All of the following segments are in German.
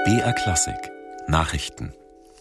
BR Klassik Nachrichten.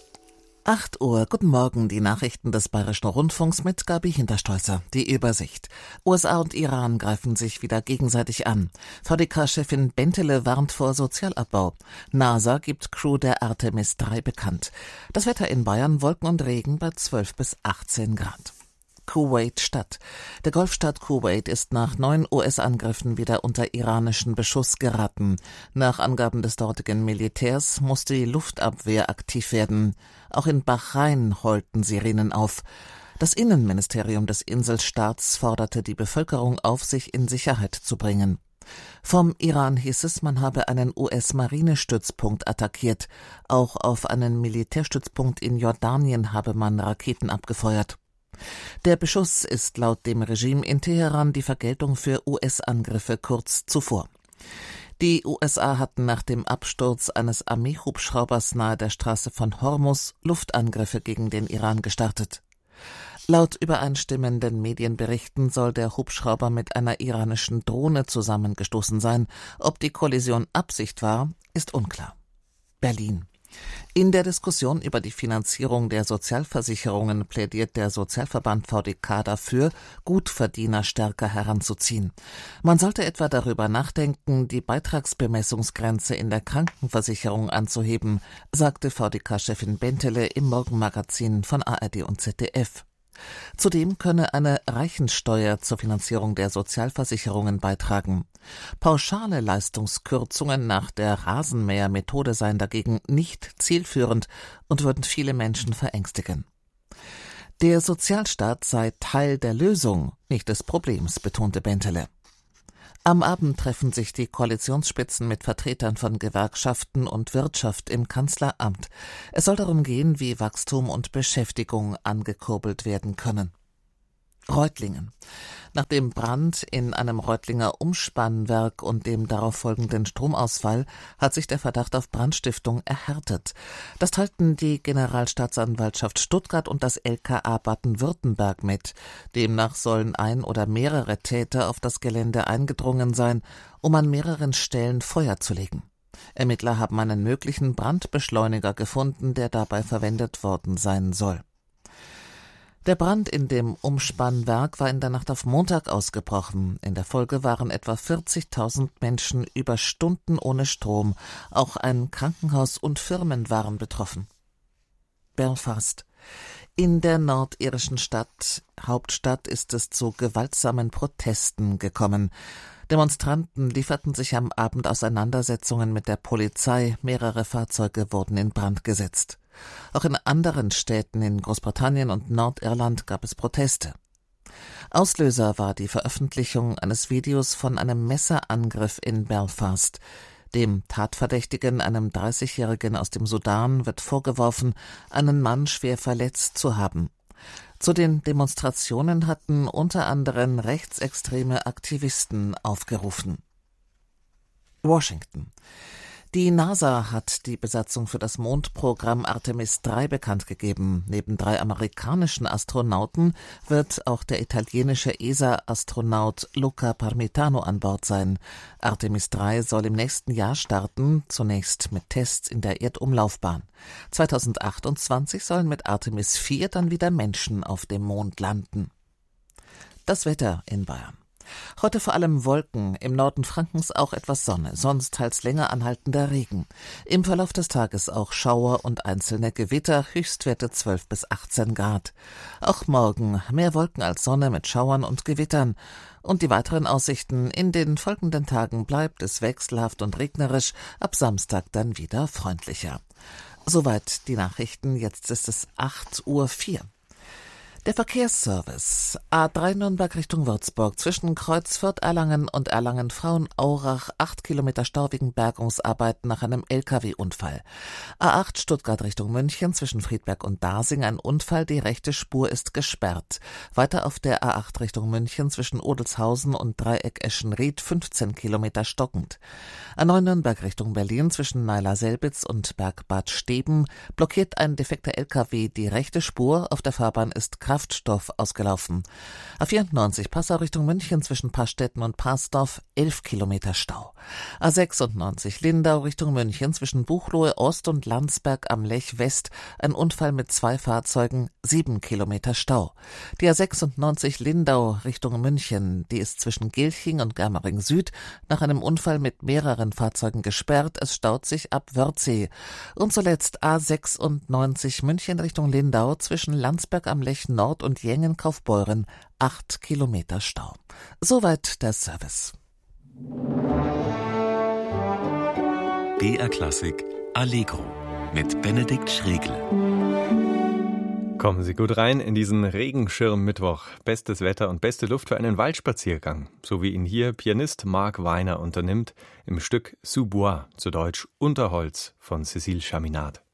8 Uhr, guten Morgen, die Nachrichten des Bayerischen Rundfunks mit Gabi Hinterstolzer. Die Übersicht. USA und Iran greifen sich wieder gegenseitig an. VDK-Chefin Bentele warnt vor Sozialabbau. NASA gibt Crew der Artemis 3 bekannt. Das Wetter in Bayern, Wolken und Regen bei 12 bis 18 Grad. Kuwait-Stadt. Der Golfstaat Kuwait ist nach 9 US-Angriffen wieder unter iranischen Beschuss geraten. Nach Angaben des dortigen Militärs musste die Luftabwehr aktiv werden. Auch in Bahrain heulten Sirenen auf. Das Innenministerium des Inselstaats forderte die Bevölkerung auf, sich in Sicherheit zu bringen. Vom Iran hieß es, man habe einen US-Marinestützpunkt attackiert. Auch auf einen Militärstützpunkt in Jordanien habe man Raketen abgefeuert. Der Beschuss ist laut dem Regime in Teheran die Vergeltung für US-Angriffe kurz zuvor. Die USA hatten nach dem Absturz eines Armeehubschraubers nahe der Straße von Hormuz Luftangriffe gegen den Iran gestartet. Laut übereinstimmenden Medienberichten soll der Hubschrauber mit einer iranischen Drohne zusammengestoßen sein. Ob die Kollision Absicht war, ist unklar. Berlin. In der Diskussion über die Finanzierung der Sozialversicherungen plädiert der Sozialverband VDK dafür, Gutverdiener stärker heranzuziehen. Man sollte etwa darüber nachdenken, die Beitragsbemessungsgrenze in der Krankenversicherung anzuheben, sagte VDK-Chefin Bentele im Morgenmagazin von ARD und ZDF. Zudem könne eine Reichensteuer zur Finanzierung der Sozialversicherungen beitragen. Pauschale Leistungskürzungen nach der Rasenmähermethode seien dagegen nicht zielführend und würden viele Menschen verängstigen. Der Sozialstaat sei Teil der Lösung, nicht des Problems, betonte Bentele. Am Abend treffen sich die Koalitionsspitzen mit Vertretern von Gewerkschaften und Wirtschaft im Kanzleramt. Es soll darum gehen, wie Wachstum und Beschäftigung angekurbelt werden können. Reutlingen. Nach dem Brand in einem Reutlinger Umspannwerk und dem darauf folgenden Stromausfall hat sich der Verdacht auf Brandstiftung erhärtet. Das teilten die Generalstaatsanwaltschaft Stuttgart und das LKA Baden-Württemberg mit. Demnach sollen ein oder mehrere Täter auf das Gelände eingedrungen sein, um an mehreren Stellen Feuer zu legen. Ermittler haben einen möglichen Brandbeschleuniger gefunden, der dabei verwendet worden sein soll. Der Brand in dem Umspannwerk war in der Nacht auf Montag ausgebrochen. In der Folge waren etwa 40.000 Menschen über Stunden ohne Strom. Auch ein Krankenhaus und Firmen waren betroffen. Belfast. In der nordirischen Hauptstadt ist es zu gewaltsamen Protesten gekommen. Demonstranten lieferten sich am Abend Auseinandersetzungen mit der Polizei. Mehrere Fahrzeuge wurden in Brand gesetzt. Auch in anderen Städten in Großbritannien und Nordirland gab es Proteste. Auslöser war die Veröffentlichung eines Videos von einem Messerangriff in Belfast. Dem Tatverdächtigen, einem 30-Jährigen aus dem Sudan, wird vorgeworfen, einen Mann schwer verletzt zu haben. Zu den Demonstrationen hatten unter anderem rechtsextreme Aktivisten aufgerufen. Washington. Die NASA hat die Besatzung für das Mondprogramm Artemis 3 bekannt gegeben. Neben 3 amerikanischen Astronauten wird auch der italienische ESA-Astronaut Luca Parmitano an Bord sein. Artemis 3 soll im nächsten Jahr starten, zunächst mit Tests in der Erdumlaufbahn. 2028 sollen mit Artemis 4 dann wieder Menschen auf dem Mond landen. Das Wetter in Bayern. Heute vor allem Wolken, im Norden Frankens auch etwas Sonne, sonst teils länger anhaltender Regen. Im Verlauf des Tages auch Schauer und einzelne Gewitter, Höchstwerte 12 bis 18 Grad. Auch morgen mehr Wolken als Sonne mit Schauern und Gewittern. Und die weiteren Aussichten: in den folgenden Tagen bleibt es wechselhaft und regnerisch, ab Samstag dann wieder freundlicher. Soweit die Nachrichten, jetzt ist es 8:04 Uhr. Der Verkehrsservice. A3 Nürnberg Richtung Würzburg zwischen Kreuz Fürth-Erlangen und Erlangen-Frauenaurach 8 Kilometer Stau wegen Bergungsarbeiten nach einem LKW-Unfall. A8 Stuttgart Richtung München zwischen Friedberg und Dasing ein Unfall, die rechte Spur ist gesperrt. Weiter auf der A8 Richtung München zwischen Odelshausen und Dreieck Eschenried 15 Kilometer stockend. A9 Nürnberg Richtung Berlin zwischen Naila-Selbitz und Bergbad Steben blockiert ein defekter LKW die rechte Spur, auf der Fahrbahn ist Kraftwerk Kraftstoff ausgelaufen. A94 Passau Richtung München zwischen Pastetten und Parsdorf 11 Kilometer Stau. A96 Lindau Richtung München zwischen Buchloe Ost und Landsberg am Lech West ein Unfall mit 2 Fahrzeugen, 7 Kilometer Stau. Die A96 Lindau Richtung München, die ist zwischen Gilching und Germering Süd nach einem Unfall mit mehreren Fahrzeugen gesperrt. Es staut sich ab Wörthsee. Und zuletzt A96 München Richtung Lindau zwischen Landsberg am Lech Nord und Jengen-Kaufbeuren 8 Kilometer Stau. Soweit der Service. BR Klassik Allegro mit Benedikt Schregle. Kommen Sie gut rein in diesen Regenschirm-Mittwoch. Bestes Wetter und beste Luft für einen Waldspaziergang, so wie ihn hier Pianist Marc Weiner unternimmt im Stück Sous Bois, zu Deutsch Unterholz von Cécile Chaminade.